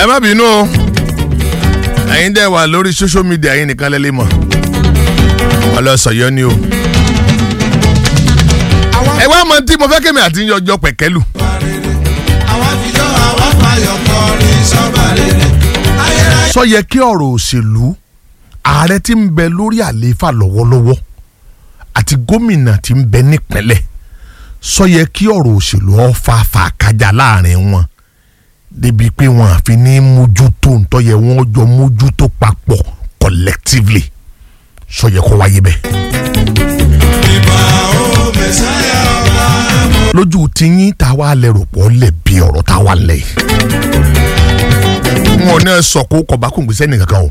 ẹ má bínú o ẹ̀yin dẹ̀ wà lórí social media yín nìkan lẹ́lẹ́ mọ̀ ọlọ́sọ̀yọ́ ni o. ẹ wá mọ tí mo fẹ́ kémi àti yọjọ pẹ̀kẹ́lù. sọ yẹ kí ọ̀rọ̀ òṣèlú ààrẹ tí ń bẹ lórí àlééfà lọ́wọ́lọ́wọ́ àti gómìnà tí ń bẹ nípínlẹ̀ sọ yẹ kí ọ̀rọ̀ òṣèlú ọ̀fà fàákájà láàrin wọn débi pé wọn àfi ní mójútó ntọ́ yẹ wọ́n jọ mójútó papọ̀ collectively sọ yẹ kó wáyé bẹ́ẹ̀. lójú tiyín tá a wá lẹ́rù pọ̀ lẹ̀ bí ọ̀rọ̀ tá a wá lẹ̀ yìí. wọn ò ní sọ kó kọba kó gbèsè nìkan kan o.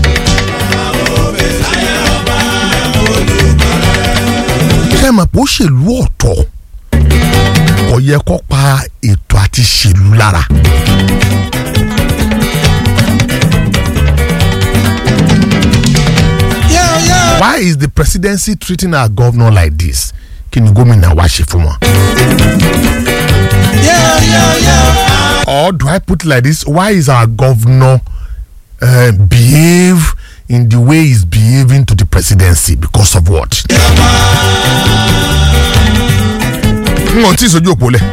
ṣé ẹ mọ̀ pé ó ṣèlú ọ̀tọ̀ kò yẹ kó pa ètò àti ṣèlú lára. Why is the presidency treating our governor like this? Kí ni gómìnà wa ṣe fún wọn? Or do I put it like this? Why is our governor behave in the way he's behaving to the presidency? Because of what? N ò tí ì sojú òpó lẹ̀.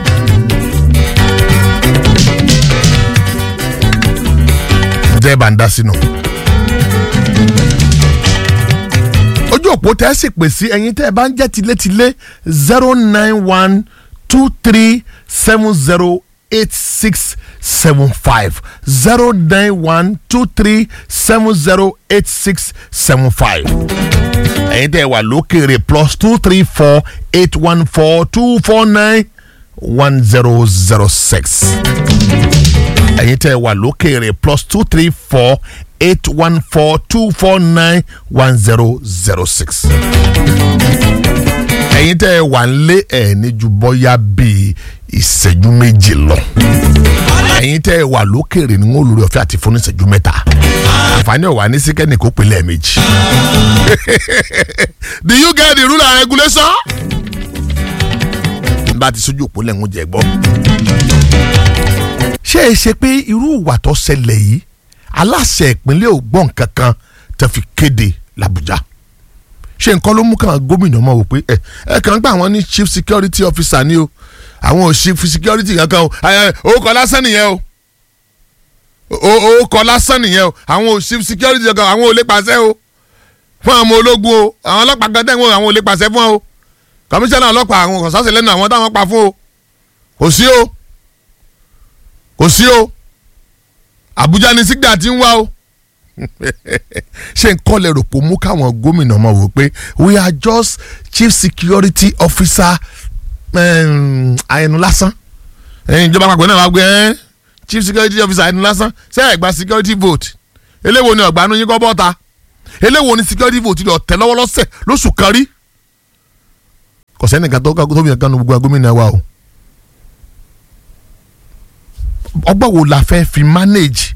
Ǹjẹ́ bá ń dá sínú? ojú òpó tẹ́ sì pè sí ẹ̀yin tẹ́ ẹ bá ń jẹ́ tilétilé 09123708675 09123708675 ẹ̀yin tẹ́ ẹ wà lókèrè +2348142491006 ẹ̀yin tẹ́ ẹ wà lókèrè +2348142491006 ẹ̀yin tẹ́ ẹ wà nílé ẹ̀ ní ju bọ́yá bíi ìṣẹ́jú méjì lọ ẹ̀yin tẹ́ ẹ wà lókèrè ní wọ́n lórí ọ̀fẹ́ àti fún ìṣẹ́jú mẹ́ta àǹfààní ọ̀wà ní síkẹ́ni kò pè lẹ́ẹ̀mejì. Do you get the rule and regulation? n bá ti sójú òpó lẹ́hìn oúnjẹ gbọ́. ṣé ẹ ṣe pé irú ìwà tó ṣẹlẹ̀ yìí aláṣẹ ìpínlẹ̀ ògbọ́n kankan tẹ́ fi kéde l'Àbújá ṣé nǹkan ló mú kàn gómìnà mọ̀ wò pé ẹ kàn gbà wọ́n ní chief security officer ni o àwọn ò chief security kankan o orúkọ lásán nìyẹn o orúkọ lásán nìyẹn o àwọn ò chief security kankan àwọn ò lè pàṣẹ o fún àwọn ológun o àwọn ọlọ́pàá kan tẹ̀ wọ́n àwọn ò lè pàṣẹ fún ọ o kọmíṣánná ọlọ́pàá àwọn kò sásẹ̀ lẹ́nu àwọn táwọn pa fún o kò sí o kò sí o Àbújá ni sígbà tí ń wá o ṣé n kọ́ lè rò pé mú káwọn gómìnà mọ̀ wò pé we are just chief security officer àyẹnu lásán ìjọba àpapọ̀ náà wá gbé chief security officer àyẹnu lásán ṣé ẹ gba security vote eléwo ni ọ̀gbánú yín kọ́ bọ́ta eléwo ni security vote lọ tẹ̀ lọ́wọ́ lọ́sẹ̀ lóṣù kan rí kò sẹ́nìkan tó bí nǹkan nu gbogbo gómìnà wa o ọgbọ́n wo la fẹ́ fi manage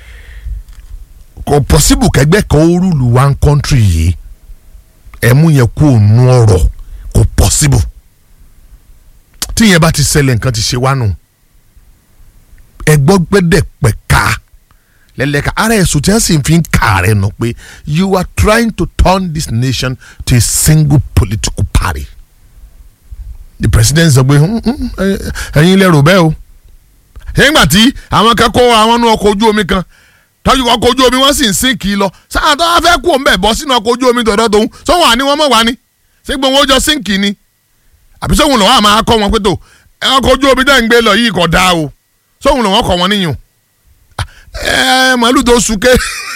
kò possible kẹgbẹ́ kan ó rúlu one country yìí ẹ̀mú yẹn kó nu ọ̀rọ̀ kò possible tí yẹn bá ti ṣẹlẹ̀ nǹkan ti ṣe wá nù ẹgbọ́ gbẹ́dẹ̀ pẹ̀ka lẹ́lẹ́ka ara ẹ̀sùn tí wọ́n sì fi ń kà rẹ̀ nù pé you are trying to turn this nation to a single political party the president sọ pé ẹ̀yin lẹ́rù bẹ́ẹ̀ o nígbà tí àwọn kan kó àwọn nú ọkọ̀ ojú omi kan tọ́jú ọkọ̀ ojú omi wọ́n sì ń sìn kì í lọ sáà tó wá fẹ́ kú òun bẹ̀ bọ́ sínú ọkọ̀ ojú omi tọ̀dọ̀ tòun sóhun àní wọn mọ̀ wá ni ṣé gbọ́n wọn ó jọ sìn kì í ni àbí sóhun lọ́wọ́ àmọ́ akọ́ wọn pé tó ọkọ̀ ojú omi dẹ́n gbé lọ yìí kò dáa o sóhun lọ́wọ́ kọ̀ wọ́n níyùn màálù tó sunké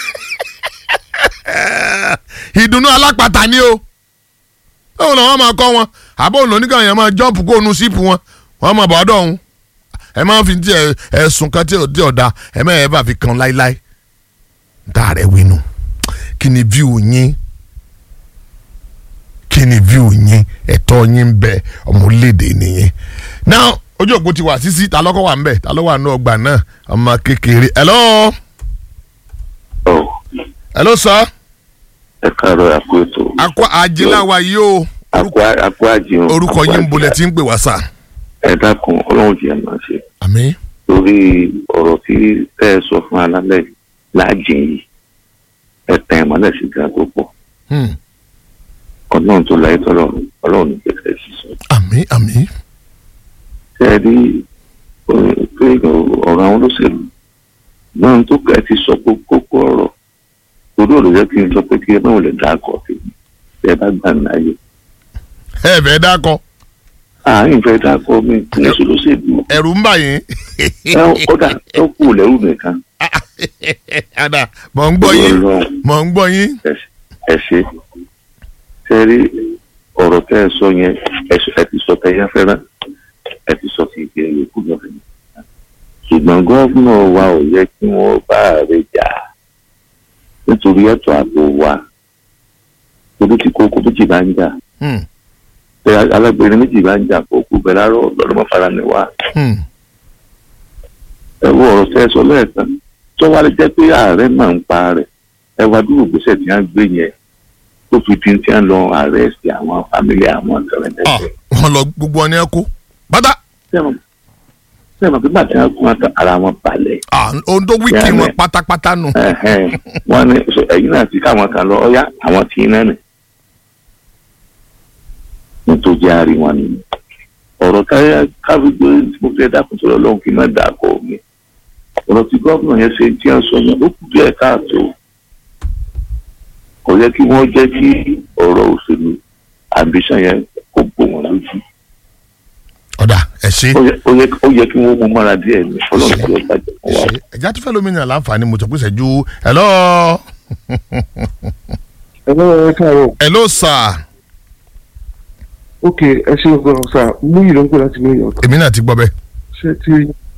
ìdùnnú alápàtà ni o sóhun lọ́wọ́ máa kọ́ wọn àbọ̀ òun lóníkàn yẹn máa jọ́ǹpù kó nu síìpù wọn wọ́n máa bọ̀ ọ́dọ̀ òun ẹ máa fi ti ẹ̀sùn kan tí ọ̀dà ẹ máa ẹ bá fi kan láíláí dáàrẹ̀ wínú kí ni view yín ẹ̀tọ́ yín ń bẹ ọmọlédè nìyẹn. now ojú òpó ti wà sísí ta lọ́kọ́ wà ń bẹ̀ ta ló wà ní ọgbà náà ọmọ kékeré hello. hello sir. ẹ káàárọ̀ àpò ètò. akọ àjìnlá wa yìí o. akọ àjìn. orúkọ yín ń bolẹ̀ tí ń pè wá sà. ẹ dákun Ọlọ́run jẹ́ máa ṣe. àmín. torí ọ̀rọ̀ tí ẹ sọ fún alálẹ̀ láàjìn yìí ẹ̀tàn ìmọ̀lẹ̀ sí gan tó pọ̀. Ọlọ́run tó láyé tọ́lọ̀ Ọlọ́run ní kẹ̀kẹ́ sísọ. àmín. ṣé ẹ rí pé ọ̀rọ̀ àwọn olóṣèlú náà tó kẹ́ ẹ ti sọ kókó ọ̀rọ̀ torí ọ̀rọ̀ yẹ kí n sọ pé kí ẹ náà lè dá akọ tèmi ẹ bá gbà ní ayé. ẹ fẹ́ dákọ. àárín fẹ́ dá akọ mi ní èso olóṣèlú. ẹ̀rù ń bà yín. kódà ó kù lẹ́rù nìkan. ada mọ̀ ń gbọ́ yín. ẹ ṣe ṣe rí ọ̀rọ̀ tẹ́ ẹ sọ yẹn ẹ ti sọ tẹ́yẹ fẹ́ràn ẹ ti sọ ti ìgbé yòókù náà fẹ́ ṣùgbọ́n gómìnà wa ò yẹ kí wọ́n bá ààrẹ jà nítorí ẹ̀tọ́ ààbò wa torí tí kókó méjì bá ń jà alágbèrè méjì bá ń jà kókó bẹ́ẹ̀ lárọ̀ lọ́dún mọ́fara ni wá. ẹ wo ọ̀rọ̀ tẹ́ ẹ sọ lẹ́ẹ̀kan tó wá lè jẹ́ pé ààrẹ náà ń pa rẹ̀ ẹ wá dúró gbèsè tí wọ́n gbé yẹn tó fi tí wọ́n lọ ààrẹ sí àwọn fámílì àwọn ọ̀rẹ́dẹ́gbẹ́. wọ́n lọ gbogbo ọ ní ẹ kú bàtà. sẹ́wọ̀n pípa tí wọ́n kún ara wọn balẹ̀. ohun tó wíkì wọn pátápátá nù. wọ́n ní ẹ̀yin náà ti káwọn kan lọ ọ̀yá àwọn tí iná nì. nítorí àárí wọn ni ọ̀rọ̀ káfíńgbé tí mo fẹ́ dákun sọ̀rọ̀ lọ́hùn kí n má dà kọ́ mi. ọ̀rọ̀ tí gómìnà yẹn ṣe tí wọ́n sọ yẹn ó kù díẹ̀ káàtó. kò yẹ kí wọ́n jẹ́ kí ọ̀rọ̀ òṣèlú ambition yẹn kó bò wọ́n lójú. ọ̀dà ẹ ṣe. ó yẹ kí wọ́n mú mọ́ra díẹ̀ ní ọlọ́run tí ó bàjẹ́ fún wa. ẹ̀já tó fẹ́ lómìnira láǹfààní mo tó pèsè ju hello. hello ẹ káàárọ̀. hello sir. ok ẹ ṣe ọgbọ́n sir mú yìí ló ń pè láti New York. èmi náà ti gbọ́ bẹ́ẹ̀. ṣé tí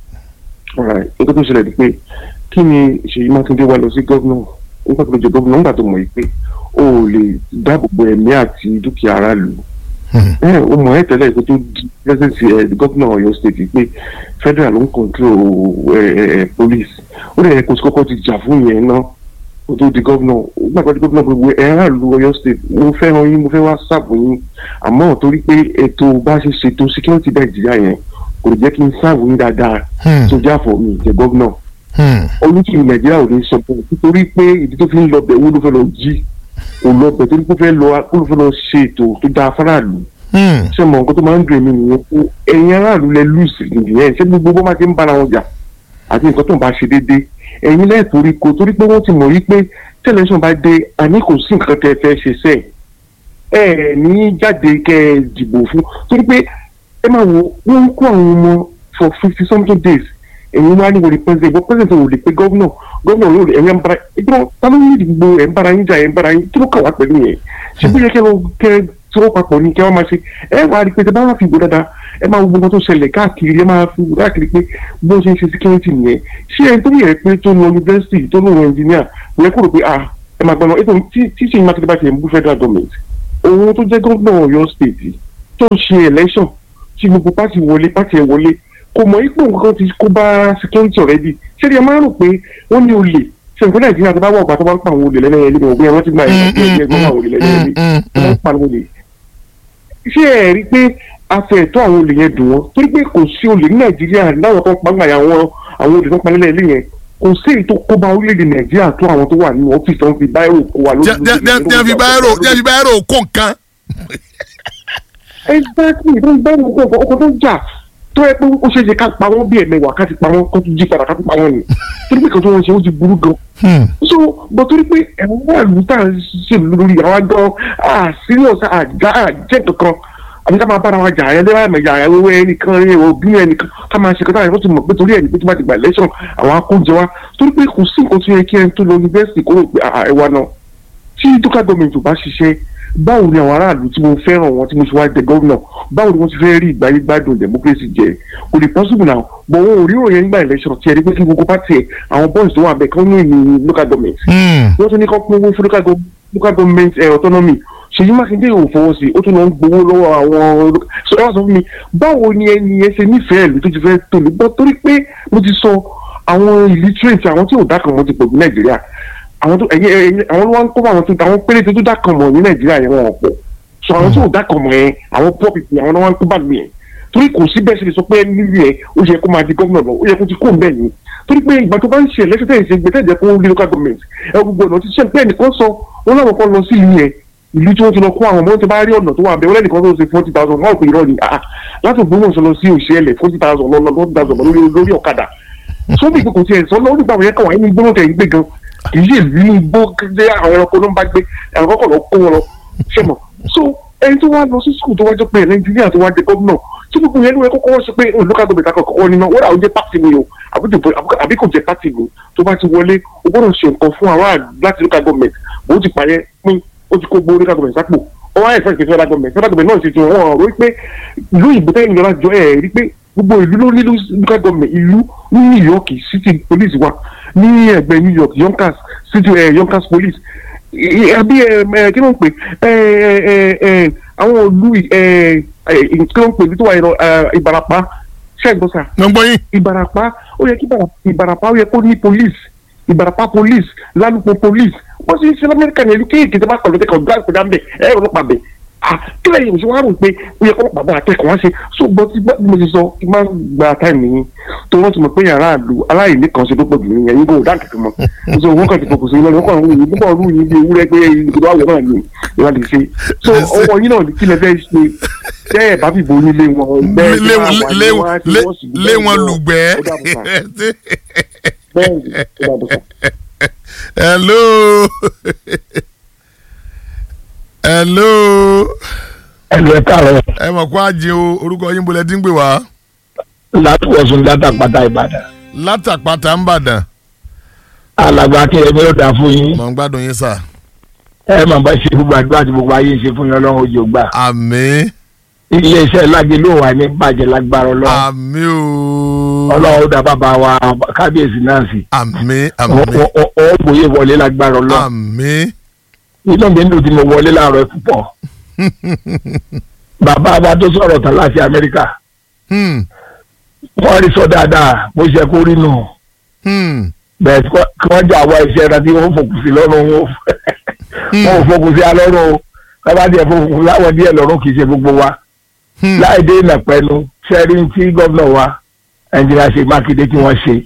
nǹkan tó ṣẹlẹ̀ ni pé kí ni Ṣèyí Mákindé wá lọ sí gómìnà nígbà tó jẹ gómìnà nígbà tó mọ̀ yìí pé o ò lè dáàbò bo ẹ̀mí àti dúkìá aráàlú. o mọ̀ ẹ́ tẹ́lẹ̀ kó tó di president gómìnà Ọ̀yọ́ state pé federal ló ń control police ó lè yẹ kó kọ́kọ́ ti jà fún yẹn náà kó tó di gómìnà nígbà tó di gómìnà gbogbo aráàlú Ọ̀yọ́ state mo fẹ́ ràn yín mo fẹ́ wá sáàbù yín àmọ́ torí pé ètò bá ṣe ṣètò security Nàìjíríà yẹn kò jẹ́ kí n sáàbù yín dáadáa tó jáfọ̀ mi jẹ́ gómìnà olùkìlì Nàìjíríà ò ní sọ fún un nítorí pé ìdí tó fi ń lọ bẹ̀ wọ́n ló fẹ́ lọ jí kò lọ bẹ̀ torí pé ó fẹ́ lọ ṣe ètò tó dáa fáráàlú ṣé mọ nǹkan tó máa ń dùn mí nìyẹn fún ẹ̀yin aráàlú lẹ lùsì nìyẹn ṣé gbogbo bó máa ti ń bára wọn jà àti nǹkan tó ń bá ṣe déédéé ẹ̀yin lẹ́ẹ̀torí ko torí pé wọ́n ti mọ̀ yí pé tẹlifíṣàn bá dé àní kò sí nǹkan tẹ́ fẹ́ ṣe sẹ́ẹ̀ ẹ ní jáde kẹ́ ẹ dìbò fún torí pé ẹ máa wo wọ́n ń kó àwọn ọmọ for 50 something days èyí wá ní wòlé president bọ́ president ò lè pe gómìnà yóò lè ẹ̀yẹ́ ń bára ìdúró ta ló ní ìdìbò ẹ̀ ń bára yín jà ẹ̀ ń bára yín kí ló kà wá pẹ̀lú yẹn ṣé bí yẹ kẹ́ tí wọ́n papọ̀ ní kí wọ́n máa ṣe ẹ wá rí i pé tẹ bá wà fi ìbò dáadáa ẹ máa wo gbogbo tó ṣẹlẹ̀ káàkiri ẹ máa fi ìbò káàkiri pé bó ṣe ń ṣe security nìyẹn ṣé ẹni tó yẹ pé tó lọ university tó lọ engineer kò yẹ kó rò pé ẹ máa gbọ́n ètò tí Ṣèyí Mákindé bá ti ń bú federal government òun tó jẹ́ gómìnà Ọ̀yọ́ state tó ṣe election tí gbogbo pàtì ẹ̀ wọlé kò mọ̀ ipò nǹkan ti kó bá security already ṣé ẹ máa rò pé wọ́n ní olè ṣèǹkó Nàìjíríà tó bá wọ̀ ọ̀gbà tó bá ń pa àwọn olè lẹ́lẹ́yẹlé mọ̀ bí wọ́n ti gbà ẹgbẹ́ àwọn olè lẹ́lẹ́yẹlé tó bá ń pa àwọn olè. ṣé ẹ rí i pé afẹ́ẹ̀tọ́ àwọn olè yẹn dùn wọ́n torí pé kò sí olè ní Nàìjíríà láwọn tó ń pa gbàyà àwọn olè tó ń pa lẹ́lẹ́yẹlé yẹn kò sí èyí tó kó bá orílẹ̀-èdè Nàìjíríà tó àwọn tó wà nínú ọ́fíìsì tó ń fi báírò kó wa lójú. jẹ́ fi báírò kó nǹkan. exactly tó ń báírò kó ọkọ̀ tó ń jà tó yẹ pé ó ṣe é ṣe ká pa wọ́n bí ẹ̀mẹwàá ká ti pa wọ́n kó tún jí padà ká tún pa wọ́n ni torí pé kan tó wọ́n ṣe ó ti burú gan. so bọ̀ torí pé ẹ̀wọ̀n wà lù tá à ń ṣe lórí àwa gan serious àjẹ́ kankan àbí ká máa bára wa jà ẹ̀ lẹ́wọ̀n àmẹ̀yà ẹ̀wẹ̀ ẹnìkan òbí ẹnìkan ká máa ṣe kọ́tà ẹ̀fọ́ ti mọ̀ pé torí ẹ̀nì pé tó bá ti gbà election àwọn akóúnjẹ wa torí pé kò sí nǹkan tó yẹ kí ẹni tó lọ university kó rò pé ẹ̀wà náà tí local government ò bá ṣiṣẹ́ báwo ni àwọn aráàlú tí mo fẹ́ràn wọn tí mo ṣe wá jẹ gómìnà báwo ni wọ́n ti fẹ́ rí ìgbáyé gbádùn democracy jẹ kò lè possible now bọ̀ wọn ò rí òye nígbà election tí ẹ rí pé kí gbogbo pàtì ẹ àwọn boys tó wà bẹ́ẹ̀ kán ní ìní local government wọ́n tún ní kán pín owó fún local government autonomy Ṣèyí Mákindé ò fọwọ́ sí ó tún lọ ń gbowó lọ́wọ́ àwọn sọ ẹ wá sọ fún mi báwo ni ẹni yẹn ṣe nífẹ̀ẹ́ ìlú tó ti fẹ́ tó lè gbọ́ torí pé mo ti sọ àwọn illiterate àwọn tí ò dákan mọ́ ti pọ̀ ní Nàìjíríà àwọn tó àwọn ló wá ń kó àwọn tó àwọn péréte tó dákan mọ̀ ní Nàìjíríà yẹn wọn pọ̀ so àwọn tó dákan mọ̀ yẹn àwọn poor people àwọn ló wá ń kó bá mi yẹn torí kò sí bẹ́ẹ̀ ṣe lè sọ pé níbi ẹ̀ ó yẹ kó máa di gómìnà lọ ó yẹ kó ti kó bẹ́ẹ̀ ni torí pé ìgbà tó bá ń ṣe ẹlẹ́sẹ̀ tẹ̀ ṣe gbé tẹ̀jẹ̀ fún local government ẹ gbogbo ọ̀nà ti ṣe bẹ́ẹ̀ nìkan sọ wọn láwọn kan lọ sí ìlú yẹn ìlú tí wọ́n ti lọ kó àwọn ọmọ tó bá rí ọ̀nà tó wà bẹ́ẹ̀ wọ́n lẹ́nìkan tó ṣe 40,000 wọn ò pè irọ́ ni láti Ògbómọ̀ṣọ́ lọ sí Òṣèlè 40,000 lọ́nà lórí ọ̀kadà sóbì pé kò tiẹ̀ sọ lọ́wọ́ nígbà wọ́n yẹ káwọn ẹni gbóná tẹ̀ ń gbé gan kì í ṣe ìlú inú igbó àwọn ẹranko ló ń bá gbé àwọn kọ́kọ́ lọ kó wọn lọ ṣẹ́mọ̀ so ẹni tó wá lọ sí sùkúl tó wá jọ pé Nàìjíríà tó wá dé gómìnà tí gbogbo yẹn ló yẹ kọ́kọ́ ṣe pé local government akọ̀kọ́ nínú wọ́n rà ó jẹ́ pàtì mi o àbí kò jẹ́ pàtì mi tó bá ti wọlé o gbọ́dọ̀ ṣe nǹkan fún aráàlú láti local government bó ti pààyẹ pín ó ti kó gbó local government sápò ó wá ẹ̀fẹ́ ìpèsè federal government náà ṣe ti wọ́n rò pé ìlú ìbò tẹ́yìn lọ́la jọ ẹ̀ rí pé gbogbo ìlú ló ní local government ìlú ní New York city police wa ní ẹgbẹ́ New York Yonkers city Yonkers police àbí kí ló ń pè àwọn olú kí ló ń pè tó wà yẹn Ìbàràpá ṣẹ́gbọ́sà Ìbàràpá ó yẹ kí Ìbàràpá ó yẹ kó ní police Ìbàràpá police Lálùpọ̀ police wọ́n sì ń ṣe lamẹ́ríkà ní ìlú kéèké tó bá pẹ̀lú kẹ́kọ̀ọ́ gbá ìpínlẹ̀ àbẹ̀ ẹ̀rọ ọlọ́pàá bẹ̀ kí lẹ́yìn ìṣòwò àrùn pé ó yẹ kó ọlọ́pàá bá akẹ́kọ̀ọ́ wá ṣe ṣùgbọ́n tí mo ti sọ kí n máa gba táìmù yín tó wọ́n ti mọ̀ pé yàrá àlù aláìní kan ṣe tó pọ̀ jù nìyẹn yín kò dá kẹ̀kẹ́ mọ́ so wọ́n kàn ti fòkùn sí i lọ́dún kan wọ́n nígbà ọdún yìí bí ewúrẹ́ pé ìgbòdo àwọ̀ náà ni ìwà lè ṣe so ọwọ́ yín náà kí lẹ fẹ́ ṣe tẹ́ ẹ̀ bá fìbò nílé wọn lé wọn lùgbẹ́. hello ẹ káàárọ̀. ẹ mọ̀ kó àjẹ o orúkọ yín bolẹ̀ dín gbé wá. látùwọ̀sùn látàpátá Ìbàdàn. látàpátá ń bàdàn. alàgbà Akínyẹmí ló dáa fún yín. mọ̀ ń gbádùn yín sà. ẹ máa bá ṣe gbogbo àdúrà tí gbogbo ayé ṣe fún yín Ọlọ́run ojú gbà. àmín. iléeṣẹ́ Lágelú ló wà ní bàjẹ́ lágbára Ọlọ́run. àmín o. Ọlọ́run ó dá bàbá wa kábíyèsí náà sí. àmín àmín. ó gbòye wọlé lágbára Ọlọ́run. àmín. inú mi ń dùn tí mo wọlé láàárọ̀ púpọ̀. bàbá wa tó sọ̀rọ̀ tán láti Amẹ́ríkà wọ́n rí sọ dáadáa bó ṣe kó rí nù bẹ́ẹ̀ kí wọ́n jà wá iṣẹ́ rẹ tí wọ́n fòkùn sí lọ́rùn wọn ò fòkùn sí alọ́rùn o bàbá díẹ̀ fòkùn láwọn díẹ̀ lọ́rùn kì í ṣe gbogbo wa láì dé ìnàpẹ́nu sẹ́rí tí gómìnà wa ẹnjìnà Ṣèyí Mákindé tí wọ́n ṣe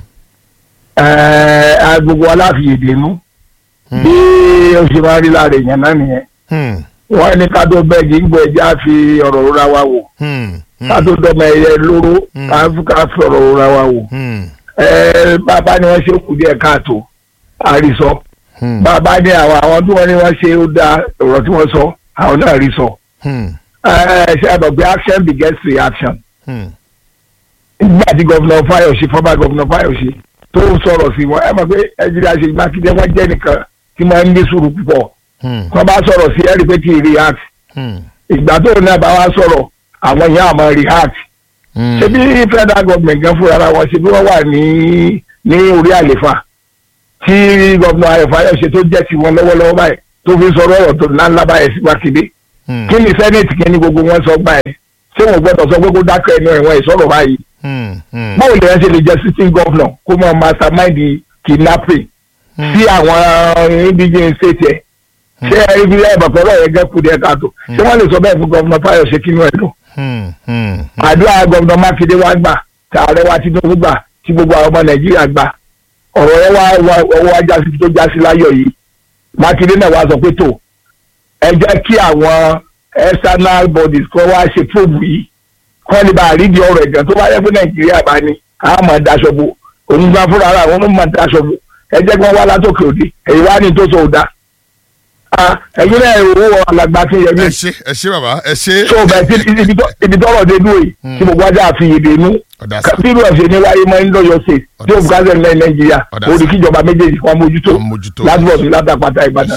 gbogbo aláfiyèdénú bí ó ṣe máa rí lára èèyàn náà nìyẹn wọ́n ní ká tó bẹ́ẹ̀gì ń gbọ́ ẹja fi ọ̀rọ̀ rora wa wò ká tó dọ́mọ ẹyẹ lóró ká fi ọ̀rọ̀ rora wa wò bàbá ni wọ́n ṣe kù díẹ̀ káàtó àrísọ bàbá ní àwọn tí wọ́n ní wọ́n ṣe ó dá ọ̀rọ̀ tí wọ́n sọ àwọn náà rí sọ ṣe àbọ̀ pé action begets reaction nígbà tí gọ́vùnà Fáyọ̀ṣe former gọ́vùnà Fáyọ̀ṣe tó sọ̀rọ̀ sí wọn ẹ mọ̀ pé ẹnjìnìá Ṣèyí Mákindé wọ́n jẹ́ nìkan tí wọ́n ń ní sùúrù púpọ̀ wọ́n bá sọ̀rọ̀ sí ẹ̀rí pé kì í react ìgbà tó náà bá wá sọ̀rọ̀ àwọn èèyàn àmọ́ react ṣé bí federal government gan fúnra wọn ṣe bí wọ́n wà ní orí àléfà tí gómìnà Fáyọ̀ṣe tó jẹ́ ti wọn lọ́wọ́lọ́wọ́ báyìí tó fi sọ̀rọ̀ ọ̀rọ̀ tó ńláńlá báyìí sí Mákindé kí ni senate kí ni gbogbo wọn sọ báyìí ṣé wọn gbọ́dọ̀ sọ pé kó dákẹ́ ẹnu ẹ̀wọ̀n ìsọ̀rọ̀ báyìí báwo lè ṣe lè jẹ́ sitting governor kó mọ mastermind kidnapping sí àwọn indigenous state ẹ̀ ṣé ibi ẹ̀bàpọ̀lọ́ yẹn gẹ́kù díẹ̀ káàtó ṣé wọ́n lè sọ bẹ́ẹ̀ fún gọ́vùnà Fáyọ̀ṣe kínú ẹ̀ dùn. àdúrà gọ́vùnà Mákindé wá gbà tààrẹ wa Tinubu gbà tí gbogbo àwọn ọmọ Nàìjíríà gbà ọ̀rọ̀ yẹn wá jásí tó jásí láyọ̀ yìí Mákindé náà wá sọ pé tó ẹ jẹ́ kí àwọn external bodies kan wá ṣe probe yìí kọ́ ní bá àrídìí ọ̀rọ̀ ẹ̀gàn tó bá yẹ fún Nàìjíríà bá ní àwọn máa daṣọ bo òun gbà fúnra ara àwọn máa daṣọ bo ẹ jẹ́ kí wọ́n wá látòkè òde èyí wá ní tó sọ òdà ẹ̀yin náà owó alàgbà Akínyẹmí. ẹ ṣé bàbá ẹ ṣé. so bẹ́ẹ̀ tí ibi tọ́rọ̀ dé dúró yìí tí gbogbo ajá àfihàn dé nú bírú ẹ̀sẹ̀ ní wáyé mọ́ ńlọ́yọ̀ ṣe tí òun gáàsẹ̀ ní Nàìjíríà orí kíjọba méjèèjì kan mójútó lásìkò sí látàpátá Ìbàdàn.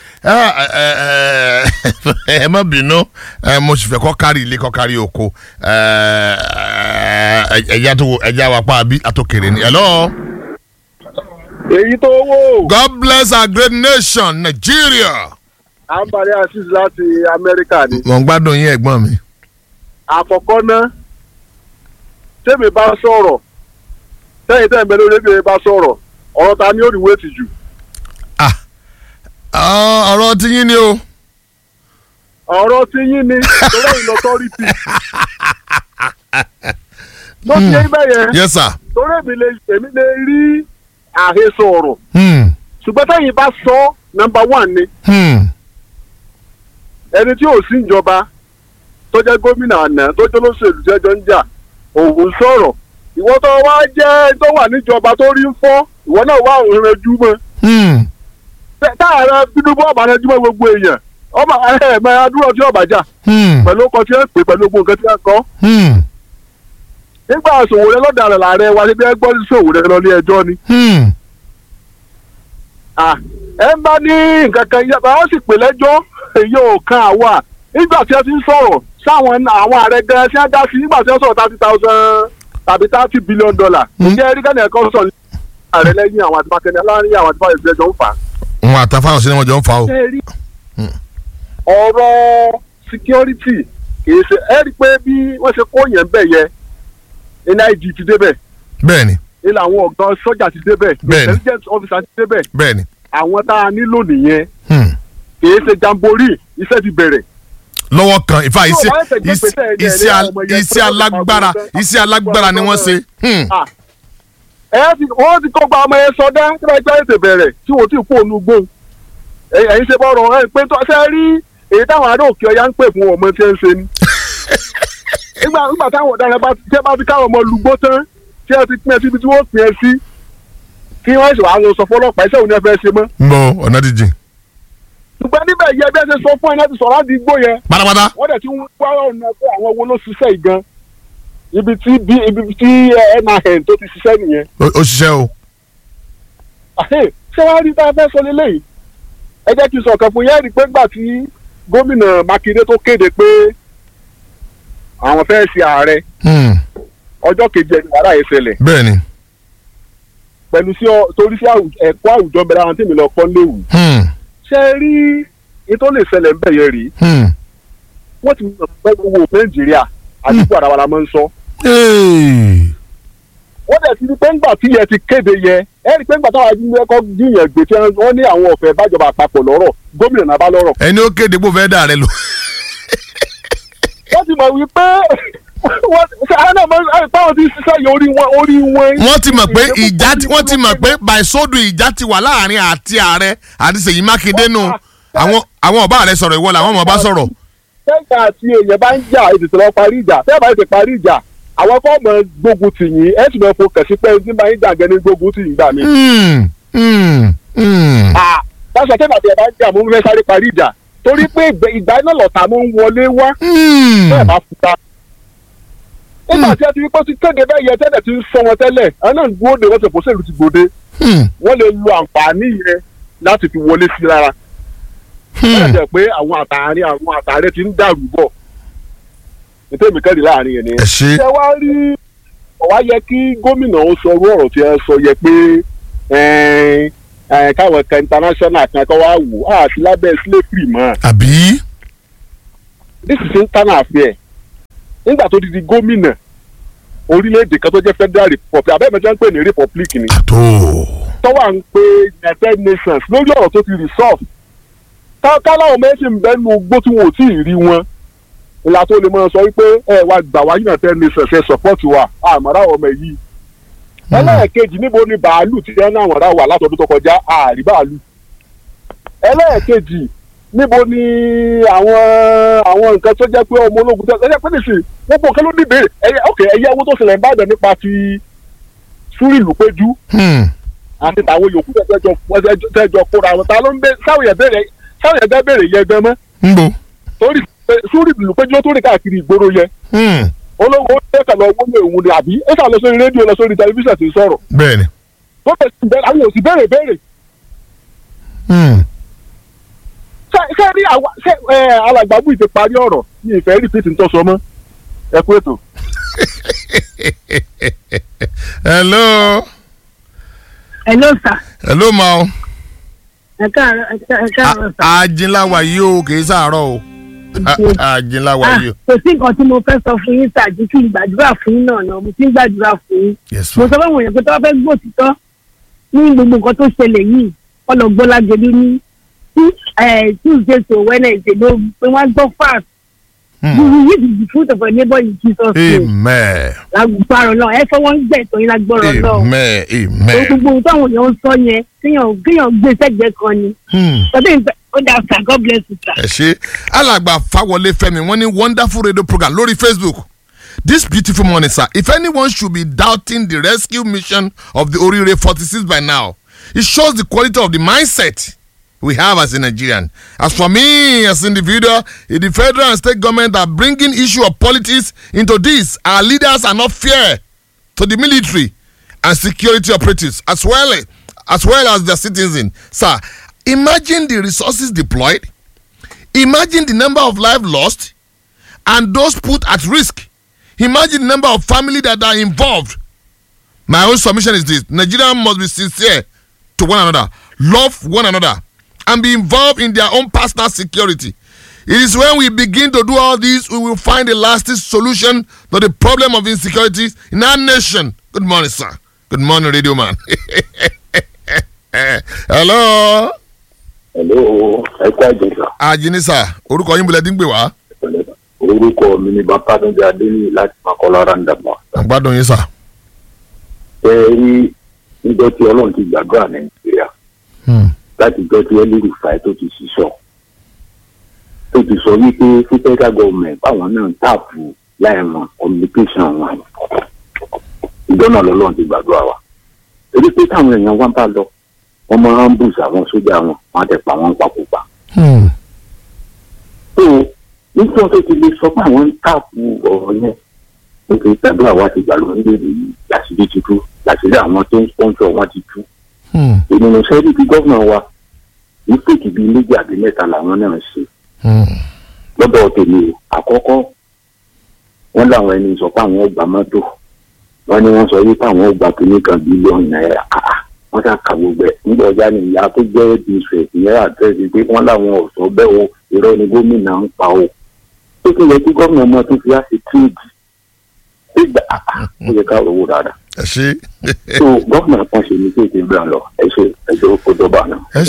ẹ má bínú mo sì fẹ́ kọ́ kárí ilé kọ́ kárí oko ẹ̀yà wà pa àbí àtòkèrè ni. hello. èyí tó wò. God bless our great nation Nigeria. àǹbálẹ̀ àṣìṣe láti Amẹ́ríkà ni. mo ń gbádùn yín ẹ̀gbọ́n mi. àkọ́kọ́ náà tèmi bá sọ̀rọ̀ tẹ́yìn tẹ́yìn bẹ́ẹ̀ lórí ẹgbẹ́ bá sọ̀rọ̀ ọ̀rọ̀ ta ni ó rí wéètì jù. ọ̀rọ̀ tí yín ni o. ọ̀rọ̀ tí yín ni torí ẹ̀yin lọ́tọ́rìtì ló ti yé ibẹ̀ yẹn. yes sir. torí èmi lè rí àhesọ ọ̀rọ̀ ṣùgbọ́n táyìn bá sọ number one ni ẹni tí ò sí ìjọba tó jẹ́ gómìnà àná tó jẹ́ olóṣèlú jẹ́jọ́ ń jà òun sọ̀rọ̀ ìwọ tó wá jẹ́ tó wà níjọba tó rí ń fọ́ ìwọ náà wà òrànjú mọ́ táàrà Tinubu ọba rẹjú mọ́ gbogbo èèyàn ọba ẹ̀ẹ́mẹ́ adúrò tí ọba jà pẹ̀lú ọkọ̀ tí ẹ pè pẹ̀lú gbogbo nǹkan tí ẹ kọ́ nígbà Sowore lọ́dàrẹ̀ làárẹ̀ wa níbi ẹgbọ́n ní Sowore lọ ní ẹjọ́ ni. ẹ ń bá ní nǹkan kan yàtọ̀ àwọn sì pè lẹ́jọ́ èyí ò kan àwa nígbà tí ẹ ti ń sọ̀rọ̀ sáwọn àwọn ààrẹ gan tí wọ́n dá sí nígbà tí wọ́n sọ̀rọ̀ $30,000 tàbí $30 billion. ǹjẹ́ ẹ̀rí gánà ẹ̀kọ́ sọ̀rọ̀ ààrẹ lẹ́yìn àwọn àti mákẹ́ni aláàárín àwọn àti báyìí ìgbẹ́jọ́ ń fà. wọn àtàfáwọn sí ni wọn jọ ń fa o. ọ̀rọ̀ security kì í ṣe ẹ rí i pé bí wọ́n ṣe kó yẹn bẹ̀ yẹ NIG ti débẹ̀. bẹ́ẹ̀ni. ilé àwọn ọ̀gá sọ́jà ti débẹ̀. bẹ́ẹ̀ni. intelligence officer ti débẹ̀. bẹ́ẹ̀ni. àwọn tá a nílò nìyẹn. kì í ṣe jamboree iṣẹ́ ti bẹ̀rẹ̀. lọ́wọ́ kan ìfà iṣẹ́ alágbára ni wọ́n ṣe. wọ́n ti kọ́ gba ọmọ yẹn sọdá tí wọ́n gbá ètè bẹ̀rẹ̀ tí wọ́n ti kú ònú gbó. ẹ̀yin ṣe bọ́rọ̀ ẹ̀ pé tó ṣe rí èyí táwọn ará òkè ọya ń pè fún ọmọ tí ẹ ń ṣe ni. nígbà táwọn ọ̀daràn bá ti káwọn ọmọ lùgbó tán tí ẹ ti pín ẹ síbi tí wọ́n pín ẹ sí kí wọ́n ṣe wàá lọ sọ fọlọ́pàá iṣẹ́ òun ni ẹ fẹ́ ṣe mọ́. mbọ ọ̀nà díjìn. ṣùgbọ́n níbẹ̀ yẹ bí ẹ ṣe sọ fún ẹ láti sọ̀rọ̀ àdìgbò yẹn. pátápátá. wọ́n dẹ̀ ti ń wá ọ̀nà pé àwọn owó ló ṣiṣẹ́ ìgan ibi tí NIN tó ti ṣiṣẹ́ nìyẹn. ó ṣiṣẹ́ o. ṣé wàá rí tá a fẹ́ sọ lélẹ́yìí ẹ jẹ́ kí n sọ̀kan fún yẹ́rì pé gbà tí gómìnà Mákindé tó kéde pé àwọn fẹ́ ṣe ààrẹ ọjọ́ kejì ẹni wàrà ìṣẹ̀lẹ̀. bẹ́ẹ̀ni. pẹ̀lú torí sí ẹ̀kọ́ àwùjọ bẹ̀rẹ̀ àwọn tí mi lọ kọ́ léwu. ṣé rí ètò lè ṣẹlẹ̀ ń bẹ̀yẹ rí. wọ́n ti mọ̀ pé gbogbo Nàìjíríà àdúgbò àràwà la máa ń sọ. wọ́n dẹ̀ ti ní pé ńgbà tí yẹ ti kéde yẹ ẹ rí i pé ńgbà táwọn ẹ̀kọ́ gbìyànjú gbé tí wọ́n ní àwọn ọ̀fẹ́ bájọba àpapọ̀ lọ́rọ̀ gómìnà náà bá lọ́rọ̀. ẹni ó kéde bó fẹ́ dà rẹ lò. wọ́n ti mọ̀ wípé táwọn ti ṣiṣẹ́ yẹ orí wọn. wọ́n ti mọ̀ pé wọ́n ti mọ̀ pé bàìsódù ìjà ti wà láàrin àti ààrẹ àti Ṣèyí Mákindé nù àwọn ọba ààrẹ sọ̀rọ̀ ìwọ làwọn ọmọ bá sọ̀rọ̀. tẹ́gbà àti èèyàn bá ń jà ètùtù lọ parí ìjà tẹ́gbà ètò parí ìjà àwọn kọ́ mọ̀ gbógun tì yín ẹ̀ sì mọ̀ fo kẹ̀sí pé ẹni bá ń jà gẹ́ni gbógun tì yín gbà mí. dáṣọ tẹ́gbà tí ẹ bá ń jà mo ń fẹ́ sáré parí ìjà torí pé ìgbà iná lọ̀tà mo ń wọlé wá bẹ́ẹ̀ bá fúta. nígbà tí a ti rí pé ó ti kéde bẹ́ẹ̀ yẹ tẹ́lẹ̀ ti ń sọ wọn tẹ́lẹ̀ àwọn náà gbóde wọ́n ti pọ̀ sẹ́lù ti gbòde wọ́n lè lo àǹfààní yẹn láti fi wọlé sí lára. wọ́n jẹ́ pé àwọn àtàrí ti ń dàrú bọ̀ nítorí mi kẹ́rì láàrin yẹn ni. ṣé wàá rí ọ̀wá yẹ kí gómìnà ó sọ orú ọ̀rọ̀ tí ẹ sọ yẹ pé káwọn kan international kan kọ́ wá wò á àti lábẹ́ slavery mọ́. àbí. this is internal affair nígbà tó di gómìnà orílẹ̀-èdè kan tó jẹ́ federal republic abẹ́mẹ́jọ́ ń pè ní republic ni. tọ́wọ́ à ń pe United Nations lórí ọ̀rọ̀ tó ti resolve káláwọn méjì ń bẹ́nu gbó tí wọn ò tí ì rí wọn ìlà tó lè máa sọ wípé ẹ wá gbà wá United Nations ẹ support wa àmọ́ra ọmọ yìí. ẹlẹ́ẹ̀kejì níbo ni bàálù ti ẹ̀ náà wọ̀n rà wà látọdún tó kọjá àrí bàálù. ẹlẹ́ẹ̀kejì níbo ni àwọn nǹkan tó jẹ́ pé ọmọ ológun tẹ́ ẹ pé nìsín gbogbo nǹkan ló ní ìbéèrè ẹ̀yẹ owó tó ṣẹlẹ̀ ń bàdàn nípa ti Súrìlùpéjú àti tàwọn yòókù tẹ́jọ kóra wọn ta ló ń bẹ sáwọn yẹn bẹ̀rẹ̀ yẹ gan mọ́. torí Súrìlùpéjú ló tó rìn káàkiri ìgboro yẹ. olówó ẹ̀ka lọ wọlé òun ni àbí ẹ̀ka lọ sórí rédíò lọ sórí tẹlifíṣàn ti sọ̀rọ̀. bẹ́ẹ̀ni. tó bẹ̀ sí bẹ́ẹ̀ àwọn òsì béèrè. ṣé rí alàgbàbù ìti parí ọ̀rọ̀ ní ìfẹ́ rí pìtì tó sọ mọ́ ẹ kú ètò. hello. hello sir. hello ma o. ẹ káàárọ̀ sir. àjìnláwà yìí o kì í sàárọ̀ o. àjìnláwà yìí o. kò sí nǹkan tí mo fẹ́ sọ fún yín sàjú kí n gbàdúrà fún yín náà mo ti ń gbàdúrà fún yín. mo sọ fún èèyàn pé tí wọ́n fẹ́ gbọ́ òtítọ́ ní gbogbo nǹkan tó ṣẹlẹ̀ yìí wọ́n lọ gbọ́ lágẹ̀lú ní Tuesday to Wednesday ló pé wọ́n gbọ́ fast You will eat the fruit of your neighbor in Jesus' name. Amen. Lágbára náà ẹ fọwọ́ ń gbẹ̀ tó yín lágbára náà. Amen. Amen. Gbogbo ohun táwọn èèyàn ń sọ yẹn kéèyàn gbé sẹ́gbẹ̀ẹ́ kan ni. Sọdẹ́ ìgbẹ́ ó dà sir, God bless you sir. Ẹ ṣé alàgbà Fáwọlé Fẹ́mi wọ́n ní wonderful radio program lórí Facebook. This beautiful morning, sir. If anyone should be doubting the rescue mission of the Orire 46 by now, it shows the quality of the mindset we have as a Nigerian. As for me, as an individual, if the federal and state government are bringing issue of politics into this, our leaders are not fair to the military and security operatives as well as their citizens. Sir, imagine the resources deployed, imagine the number of lives lost and those put at risk. Imagine the number of families that are involved. My own submission is this: Nigerians must be sincere to one another, love one another, and be involved in their own personal security. It is when we begin to do all this we will find a lasting solution to the problem of insecurity in our nation. Good morning, sir. Good morning, Radio Man. Hello. Hello. Ajinisa, orúkọ yín bọ̀lẹ́ dín gbé wá. Orúkọ mi ni Bàbátúndé Adéníyì láti Makola Roundabout. Àgbàdo yín sà. Rí níjọ́ tí Ọlọ́run ti gbàdúrà Nàìjíríà láti jọ́ tí El-Rufai tó ti sísọ. Tó ti sọ wípé federal government báwọn náà ń tààpù láìmọ̀ communication wọn. Ìjọ náà lọ́lọ́run ti gbàdúrà wa. Èdè pé táwọn èèyàn wá bá lọ, wọ́n máa ń bùsà àwọn sójà wọn, wọ́n á tẹ̀ pa wọn papòpà. Nítorí tó ti lè sọ pé àwọn ń tààpù ọ̀rọ̀ yẹn, nítorí tẹ́gbà wa ti gbà lórí èdè yìí láṣìírí ti tú, láṣìírí àwọn tó ń sponsor wọn ti tú. Ènìyàn sẹ́rí bí gómìnà wa ní fèkì bíi méjì àbí mẹ́ta làwọn náà ṣe. Lọ́dọ̀ tèmi àkọ́kọ́, wọ́n láwọn ẹni sọ pé àwọn ọgbà mọ́tò, wọ́n ní wọ́n sọ wípé àwọn ọgbà kìíní kan bílíọ̀nù náírà. Wọ́n ṣá ka gbogbo ẹ̀ nígbà ọjà ni ìyá tó jẹ́ district ìyẹn àdírẹ́sì pé wọ́n láwọn ọ̀sọ́ bẹ́ẹ̀ o irọ́ ni gómìnà ń pa o. Ó ti yẹ kí gómìnà ọmọ tó fi á ṣe tíìdì. Ìgbà ó yẹ ká owó dáadáa. Ẹ ṣé. So gómìnà kan ṣe ní kéèké gbà lọ. Ẹ ṣé ó dọ́bà náà. Ẹ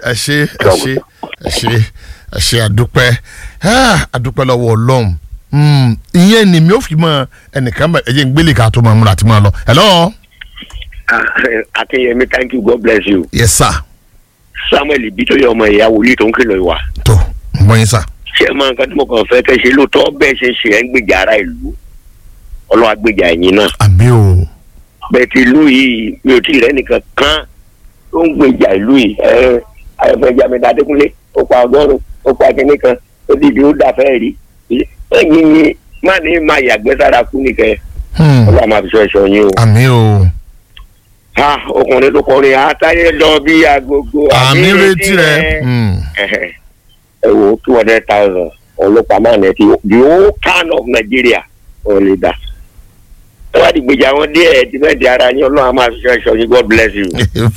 ṣé àdúpẹ́ àdúpẹ́ lọ́wọ́ Ọlọ́run. Ìyẹn ni mi ò fi mọ ẹnìkan bẹ ẹyẹ ń gbélé ká tó máa múra àti máa lọ. Hello. Akínyẹmí, thank you, God bless you. Yes sir. Samuel Bitoye ọmọ ìyá wòlíì tó ń kìlọ̀ ìwà. Tó mọ yín sà. Ṣé ẹ máa ń kan tí mo kàn fẹ́ kẹ́ ṣe lóòótọ́ bẹ́ẹ̀ ṣe ṣe ẹ̀ ń gbèjà ara ìlú? Ọlọ́wà gbèjà ẹ̀yìn náà. Àmín o. Bẹ́ẹ̀ ti ìlú yìí mi ò tí ì rẹ́ nìkan kan tó ń gbèjà ìlú yìí. Ayọ̀fẹ́jà mi Adékúnlé ó pa ọgọ́rùn-ún ó pa kínní kan ó dìde ó dà fẹ́ rí. Ẹ̀yin ni má ní máa yàgbẹ́ sára kú nìkẹ́. Ọlọ́wà máa fi sọ ẹ̀ṣọ́ yín o. Àmín o. Ọkùnrin tó kọrin àtàyè lọ bí agogo. Àmì retí rẹ. Ẹ wo 200,000 ọlọ́pàá máa nẹ ti the whole town of Nigeria ò lè dà. Ẹ wá di gbèjà wọn díẹ̀ tí bẹ́ẹ̀ di ara yín Ọlọ́run á máa fi ṣọ́ yín, God bless you.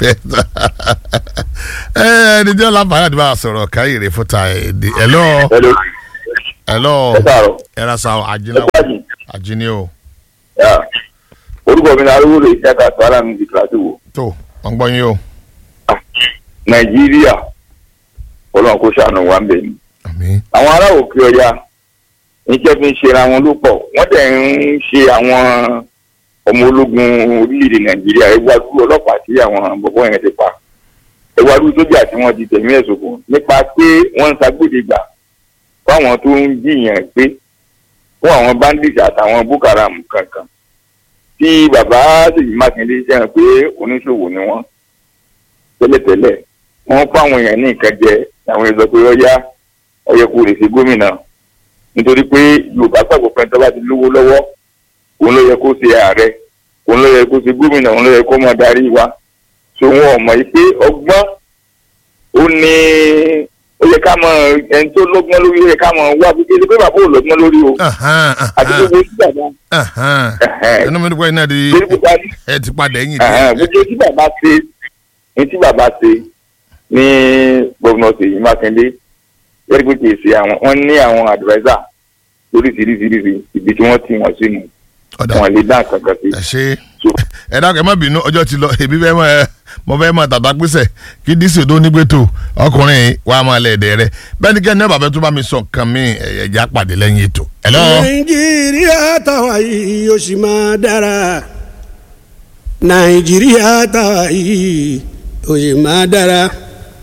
Ẹni jẹ́ láǹfààní àti bá a sọ̀rọ̀ káyèrè fúta èdè. Hello. Ẹ ra sa àjìní o. Orúkọ mi ni arúgbó lè ṣẹ́ka tó ara mi di kíláàsì wò. Tó wọ́n gbọ́ yín o. Nàìjíríà Ọlọ́run kò ṣàánú wa ń bẹ̀ ni. Àwọn ará òkè ọya níṣẹ́ fi ń ṣera wọn ló pọ̀. Wọ́n dẹ̀ ń ṣe àwọn ọmọ ológun orílẹ̀-èdè Nàìjíríà ẹwàdú ọlọ́pàá tí àwọn bọ̀bọ̀ yẹn ti pa. Ẹwàdú sójà tí wọ́n ti tẹ̀mí ẹ̀sùn kù nípa pé wọ́n ń ṣagbódegbà fáwọn tó ń jiyàn pé fún àwọn bandits àtàwọn Boko Haram kankan. Tí bàbá Ṣèyí Mákindé jẹ́ pé oníṣòwò ni wọ́n tẹ́lẹ̀tẹ́lẹ̀ wọ́n fáwọn èèyàn ní nǹkan jẹ àwọn èèyàn sọ pé ọyẹ kò lè ṣe gómìnà nítorí pé Yorùbá gbàgbọ́ pé tó bá ti lówó lọ́wọ́ òun ló yẹ kó ṣe ààrẹ òun ló yẹ kó ṣe gómìnà òun ló yẹ kó máa darí wa so wọn ò mọ̀ yìí pé ọgbọ́n ó ní ó yẹ ká mọ ẹni tó lọ́gbọ́n lórí ó yẹ ká mọ wá bí kéde pé bàbá ò lọ́gbọ́n lórí o àti gbogbo ojú bàbá. ẹnu mi dúpọ̀ iná di ẹ ti padà ẹ̀yìn gbogbo tí bàbá ṣe ní gómìnà Ṣèyí Mákindé yẹ́rì pé kìí ṣe àwọn wọ́n ní àwọn advisor lóríṣiríṣiríṣi ibi tí wọ́n ti wọ́n sínú wọn lè dá nǹkan kan sí. ẹ dákẹ́ má bínú ọjọ́ ti lọ èmi fẹ́ mo fẹ́ mọ tàbá pèsè kí dísè tó nígbètò ọkùnrin wà á máa lẹ̀ ẹ̀dẹ̀ rẹ bẹ́ẹ̀ ni kẹ́ni bàbá tó bá mi sọ nǹkan mi ẹ̀já pàdé lẹ́yìn ètò. nàìjíríà táwa yìí yóò sì máa dára nàìjíríà táwa yìí yóò sì máa dára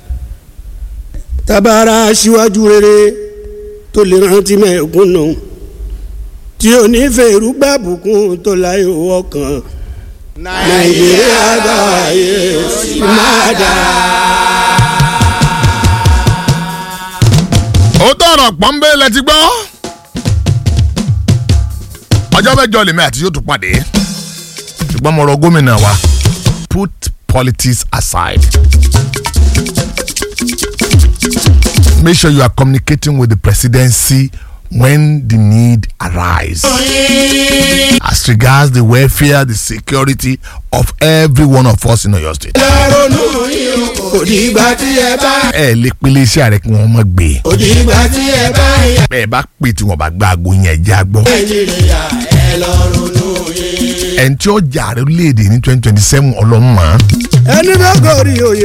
tabara aṣíwájú rere tó lè rántí mẹ́ẹ̀kúnnù tí ò ní fèrú gbàbùkún tó láyò ọkàn nàìjíríà táwa yìí yóò sì máa dára. ó tọrọ pọ́nbé lẹ́tí gbọ́ ọjọ́ mẹ́jọ lèmi àti yóò tún pàdé ṣùgbọ́n mo rọ gómìnà wa put politics aside make sure you are communicating with the presidency when the need arise as regards the welfare the security of every one of us in Oyo State. ẹ lè pele iṣẹ́ ààrẹ kí wọ́n mọ̀ gbé. ẹ bá pè tí wọ́n bá gbá aago yẹn já gbọ́. ẹni tí ó jà rẹ̀ léde ní 2027 ọlọ́mọ. ẹni bá gòrí oyè.